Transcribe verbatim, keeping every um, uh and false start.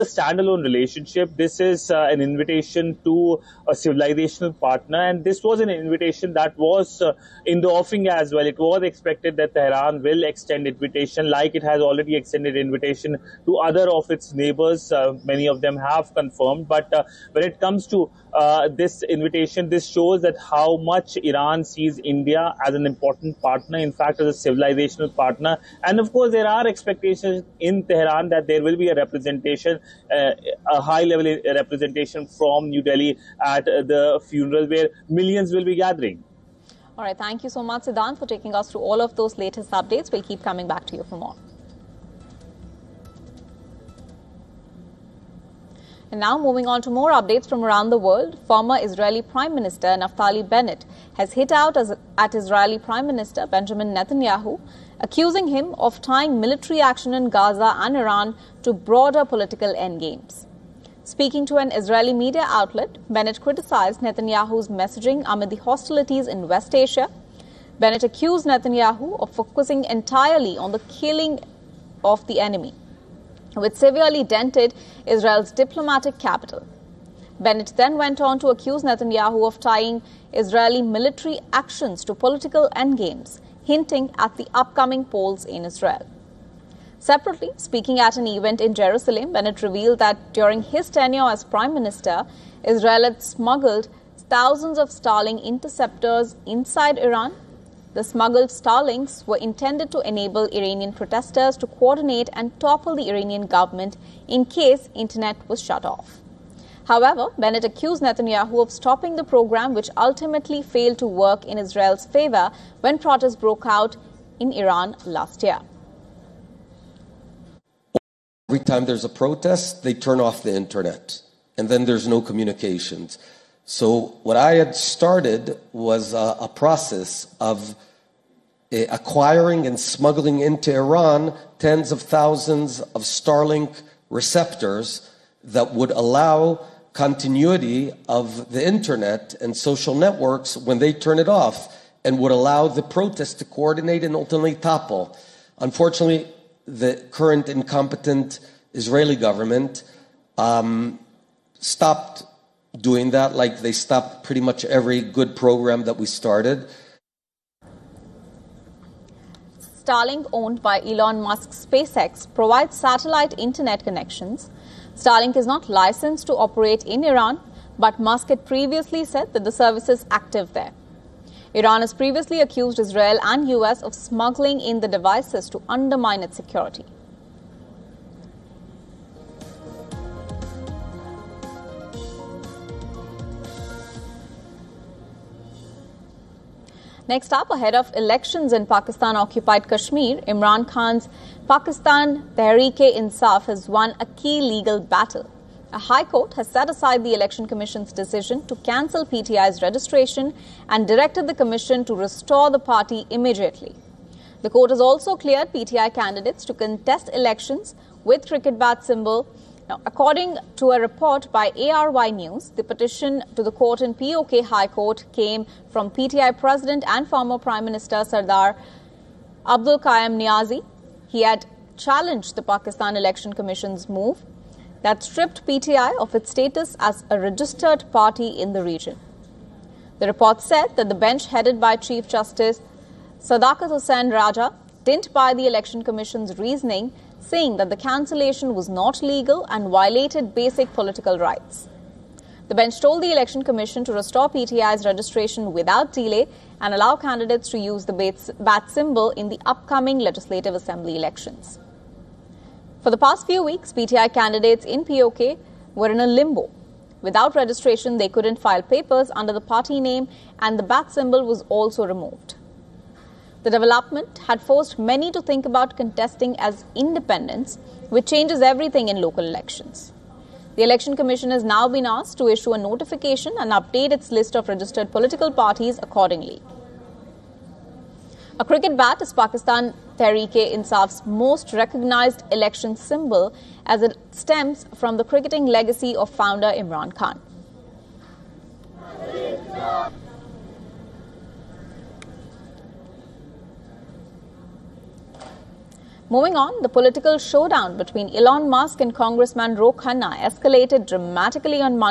a standalone relationship. This is uh, an invitation to a civilizational partner, and this was an invitation that was uh, in the offing as well. It was expected that Tehran will extend invitation, like it has already extended invitation to other of its neighbors. Uh, many of them have confirmed, but uh, when it comes to uh, this invitation, this shows that how much Iran sees India as an important partner, in fact, as a civilizational partner. And of course, there are expectations in Tehran that there will be a representation, uh, a high-level representation from New Delhi at uh, the funeral where millions will be gathering. All right, thank you so much, Siddhant, for taking us through all of those latest updates. We'll keep coming back to you for more. And now moving on to more updates from around the world, former Israeli Prime Minister Naftali Bennett has hit out as, at Israeli Prime Minister Benjamin Netanyahu, accusing him of tying military action in Gaza and Iran to broader political endgames. Speaking to an Israeli media outlet, Bennett criticized Netanyahu's messaging amid the hostilities in West Asia. Bennett accused Netanyahu of focusing entirely on the killing of the enemy, which severely dented Israel's diplomatic capital. Bennett then went on to accuse Netanyahu of tying Israeli military actions to political endgames, hinting at the upcoming polls in Israel. Separately, speaking at an event in Jerusalem, Bennett revealed that during his tenure as Prime Minister, Israel had smuggled thousands of Starlink interceptors inside Iran. The smuggled Starlinks were intended to enable Iranian protesters to coordinate and topple the Iranian government in case internet was shut off. However, Bennett accused Netanyahu of stopping the program, which ultimately failed to work in Israel's favor when protests broke out in Iran last year. Every time there's a protest, they turn off the internet, and then there's no communications. So what I had started was a, a process of uh, acquiring and smuggling into Iran tens of thousands of Starlink receptors that would allow continuity of the internet and social networks when they turn it off, and would allow the protests to coordinate and ultimately topple. Unfortunately, the current incompetent Israeli government um, stopped doing that, like they stopped pretty much every good program that we started. Starlink, owned by Elon Musk's SpaceX, provides satellite internet connections. Starlink is not licensed to operate in Iran, but Musk had previously said that the service is active there. Iran has previously accused Israel and U S of smuggling in the devices to undermine its security. Next up, ahead of elections in Pakistan-occupied Kashmir, Imran Khan's Pakistan Tehreek-e-Insaf has won a key legal battle. A high court has set aside the Election Commission's decision to cancel P T I's registration and directed the commission to restore the party immediately. The court has also cleared P T I candidates to contest elections with cricket bat symbol. Now, according to a report by A R Y News, the petition to the court in P O K High Court came from P T I President and former Prime Minister Sardar Abdul Qayyum Niazi. He had challenged the Pakistan Election Commission's move that stripped P T I of its status as a registered party in the region. The report said that the bench headed by Chief Justice Sadakat Hussain Raja didn't buy the Election Commission's reasoning, saying that the cancellation was not legal and violated basic political rights. The bench told the Election Commission to restore P T I's registration without delay and allow candidates to use the bat symbol in the upcoming Legislative Assembly elections. For the past few weeks, P T I candidates in P O K were in a limbo. Without registration, they couldn't file papers under the party name, and the bat symbol was also removed. The development had forced many to think about contesting as independents, which changes everything in local elections. The Election Commission has now been asked to issue a notification and update its list of registered political parties accordingly. A cricket bat is Pakistan Tehreek-e-Insaf's most recognized election symbol, as it stems from the cricketing legacy of founder Imran Khan. Moving on, the political showdown between Elon Musk and Congressman Ro Khanna escalated dramatically on Monday.